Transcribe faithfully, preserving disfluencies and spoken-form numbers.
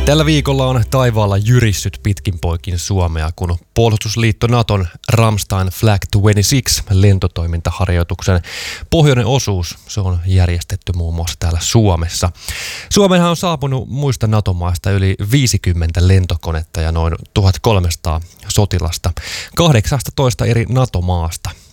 Tällä viikolla on taivaalla jyrissyt pitkin poikin Suomea, kun puolustusliitto Naton Ramstein Flag kaksikymmentäkuusi lentotoimintaharjoituksen pohjoinen osuus, se on järjestetty muun muassa täällä Suomessa. Suomeenhan on saapunut muista NATO-maista yli viisikymmentä lentokonetta ja noin tuhatkolmesataa sotilasta kahdeksastatoista eri NATO-maasta.